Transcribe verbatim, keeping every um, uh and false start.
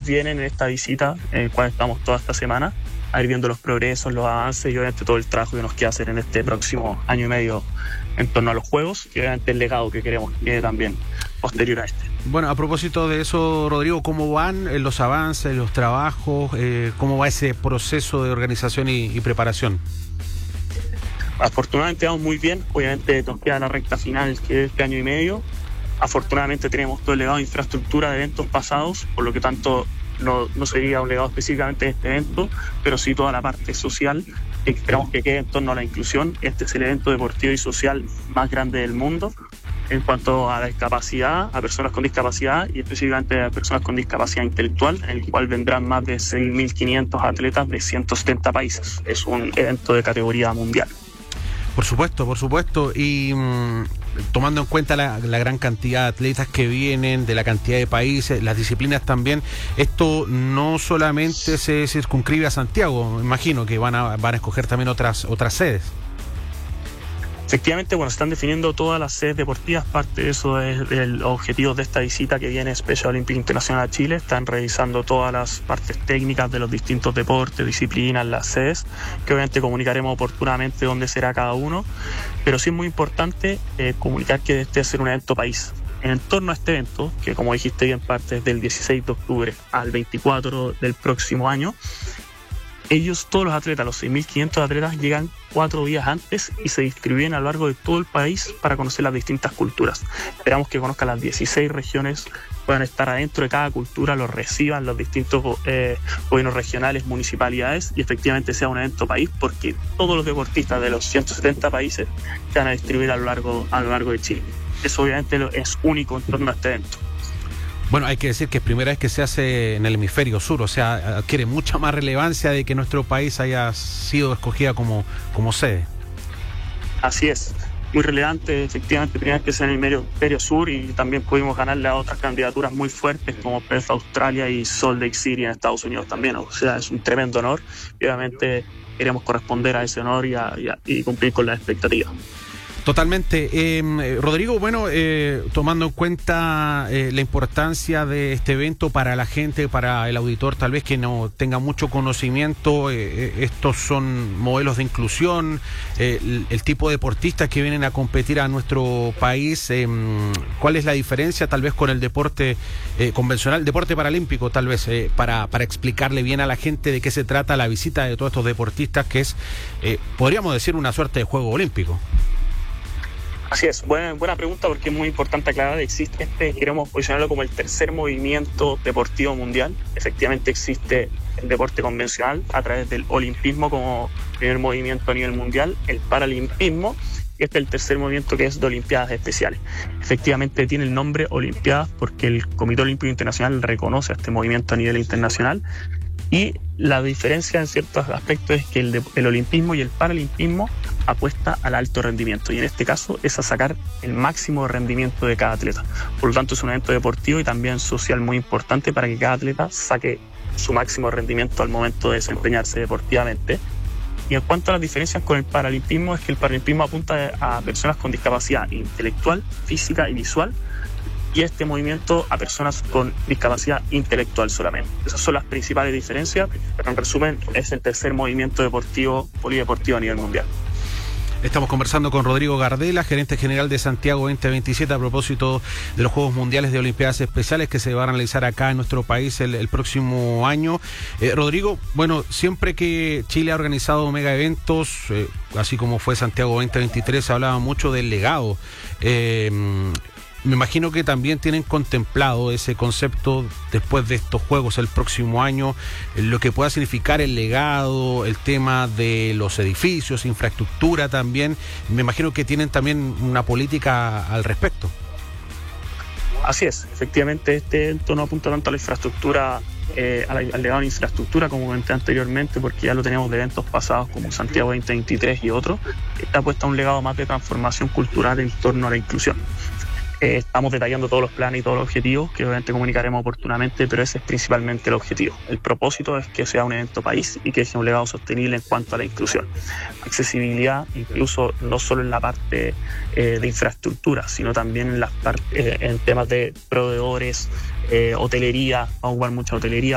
vienen en esta visita, en la cual estamos toda esta semana, a ir viendo los progresos, los avances y obviamente todo el trabajo que nos queda hacer en este próximo año y medio en torno a los juegos y obviamente el legado que queremos que quede también posterior a este. Bueno, a propósito de eso, Rodrigo, ¿cómo van los avances, los trabajos? Eh, ¿Cómo va ese proceso de organización y, y preparación? Afortunadamente vamos muy bien, obviamente nos queda la recta final que es este año y medio. Afortunadamente tenemos todo el legado de infraestructura de eventos pasados, por lo que tanto no, no sería un legado específicamente de este evento, pero sí toda la parte social que esperamos que quede en torno a la inclusión. Este es el evento deportivo y social más grande del mundo en cuanto a la discapacidad, a personas con discapacidad y específicamente a personas con discapacidad intelectual, en el cual vendrán más de seis mil quinientos atletas de ciento setenta países. Es un evento de categoría mundial. Por supuesto, por supuesto, y mmm, tomando en cuenta la, la gran cantidad de atletas que vienen, de la cantidad de países, las disciplinas también, esto no solamente se circunscribe a Santiago, me imagino que van a, van a escoger también otras, otras sedes. Efectivamente, bueno, se están definiendo todas las sedes deportivas, parte de eso es el objetivo de esta visita que viene Special Olympic International a Chile. Están revisando todas las partes técnicas de los distintos deportes, disciplinas, las sedes, que obviamente comunicaremos oportunamente dónde será cada uno, pero sí es muy importante eh, comunicar que este va a ser un evento país. En torno a este evento, que como dijiste bien, parte desde el dieciséis de octubre al veinticuatro del próximo año, ellos, todos los atletas, los seis mil quinientos atletas, llegan cuatro días antes y se distribuyen a lo largo de todo el país para conocer las distintas culturas. Esperamos que conozcan las dieciséis regiones, puedan estar adentro de cada cultura, los reciban los distintos eh, gobiernos regionales, municipalidades y efectivamente sea un evento país, porque todos los deportistas de los ciento setenta países se van a distribuir a lo largo, a lo largo de Chile. Eso obviamente es único en torno a este evento. Bueno, hay que decir que es primera vez que se hace en el hemisferio sur, o sea, adquiere mucha más relevancia de que nuestro país haya sido escogida como, como sede. Así es, muy relevante, efectivamente, primera vez que sea en el hemisferio sur y también pudimos ganarle a otras candidaturas muy fuertes como Perth, Australia y Salt Lake City en Estados Unidos también, o sea, es un tremendo honor y obviamente queremos corresponder a ese honor y, a, y, a, y cumplir con las expectativas. Totalmente. Eh, Rodrigo, bueno, eh, tomando en cuenta eh, la importancia de este evento para la gente, para el auditor tal vez que no tenga mucho conocimiento, eh, estos son modelos de inclusión, eh, el, el tipo de deportistas que vienen a competir a nuestro país, eh, ¿cuál es la diferencia tal vez con el deporte eh, convencional, deporte paralímpico tal vez, eh, para, para explicarle bien a la gente de qué se trata la visita de todos estos deportistas que es, eh, podríamos decir, una suerte de juego olímpico? Así es, buena, buena pregunta porque es muy importante aclarar, existe este, queremos posicionarlo como el tercer movimiento deportivo mundial. Efectivamente existe el deporte convencional a través del olimpismo como primer movimiento a nivel mundial, el paralimpismo, y este es el tercer movimiento que es de Olimpiadas Especiales. Efectivamente tiene el nombre Olimpiadas porque el Comité Olímpico Internacional reconoce este movimiento a nivel internacional. Y la diferencia en ciertos aspectos es que el, de, el olimpismo y el paralimpismo apuesta al alto rendimiento y en este caso es a sacar el máximo rendimiento de cada atleta. Por lo tanto es un evento deportivo y también social muy importante para que cada atleta saque su máximo rendimiento al momento de desempeñarse deportivamente. Y en cuanto a las diferencias con el paralimpismo, es que el paralimpismo apunta a personas con discapacidad intelectual, física y visual, y este movimiento a personas con discapacidad intelectual solamente. Esas son las principales diferencias, pero en resumen es el tercer movimiento deportivo, polideportivo a nivel mundial. Estamos conversando con Rodrigo Gardela, gerente general de Santiago veinte veintisiete, a propósito de los Juegos Mundiales de Olimpiadas Especiales que se van a realizar acá en nuestro país el, el próximo año. Eh, Rodrigo, bueno, siempre que Chile ha organizado mega eventos, eh, así como fue Santiago veinte veintitrés, se hablaba mucho del legado. Eh, Me imagino que también tienen contemplado ese concepto después de estos Juegos el próximo año, lo que pueda significar el legado, el tema de los edificios, infraestructura también. Me imagino que tienen también una política al respecto. Así es, efectivamente este evento no apunta tanto a la infraestructura, eh, al, al legado de infraestructura como comenté anteriormente, porque ya lo teníamos de eventos pasados como Santiago veinte veintitrés y otros. Está puesta un legado más de transformación cultural en torno a la inclusión. Eh, estamos detallando todos los planes y todos los objetivos que obviamente comunicaremos oportunamente, pero ese es principalmente el objetivo. El propósito es que sea un evento país y que sea un legado sostenible en cuanto a la inclusión. Accesibilidad, incluso no solo en la parte eh, de infraestructura, sino también en, las part- eh, en temas de proveedores, eh, hotelería, vamos a jugar mucha hotelería.